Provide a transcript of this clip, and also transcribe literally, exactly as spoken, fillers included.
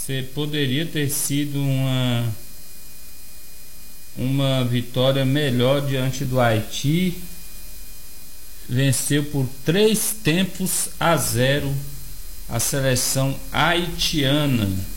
Você poderia ter sido uma uma vitória melhor diante do Haiti. Venceu por três tempos a zero a seleção haitiana.